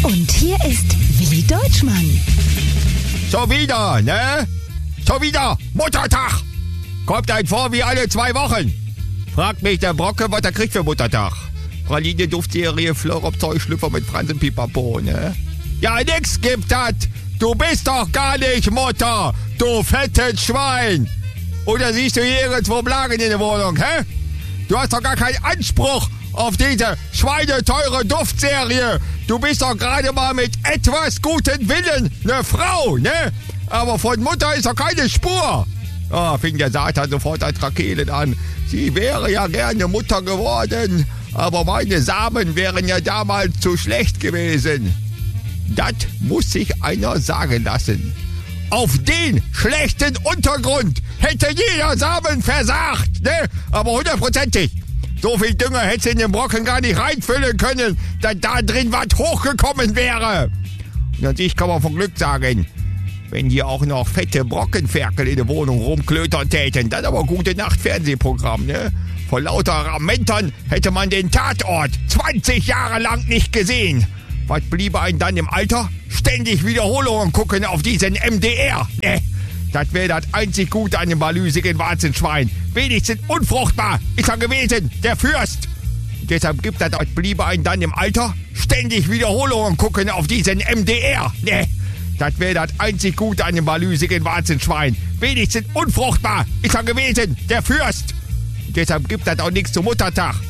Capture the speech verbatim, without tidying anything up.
Und hier ist Willi Deutschmann. So wieder, ne? So wieder, Muttertag. Kommt ein vor wie alle zwei Wochen. Fragt mich der Brocke, was er kriegt für Muttertag. Praline, Duftserie, Florop, Schlüpfer mit Franz und Pipapo, ne? Ja, nix gibt das. Du bist doch gar nicht Mutter, du fettes Schwein. Oder siehst du hier irgendwo Blagen in der Wohnung, hä? Du hast doch gar keinen Anspruch auf diese schweineteure Duftserie. Du bist doch gerade mal mit etwas guten Willen eine Frau, ne? Aber von Mutter ist doch keine Spur. Ah, fing der Satan sofort als Rakelen an. Sie wäre ja gerne Mutter geworden, aber meine Samen wären ja damals zu schlecht gewesen. Das muss sich einer sagen lassen. Auf den schlechten Untergrund hätte jeder Samen versagt, ne? Aber hundertprozentig. So viel Dünger hätte sie in den Brocken gar nicht reinfüllen können, dass da drin was hochgekommen wäre. Und an sich kann man von Glück sagen, wenn hier auch noch fette Brockenferkel in der Wohnung rumklötern täten. Dann aber gute Nacht-Fernsehprogramm, ne? Vor lauter Ramentern hätte man den Tatort zwanzig Jahre lang nicht gesehen. Was bliebe einem dann im Alter? Ständig Wiederholungen gucken auf diesen M D R. Ne? Das wäre das einzig Gute an dem balüsigen Warzenschwein. Wenigstens unfruchtbar ist er gewesen, der Fürst. Und deshalb gibt das, was bliebe einem dann im Alter? Ständig Wiederholungen gucken auf diesen M D R. Ne? Das wäre das einzig Gute an dem balüsigen Warzenschwein. Wenigstens unfruchtbar ist er gewesen, der Fürst. Und deshalb gibt das auch nichts zum Muttertag.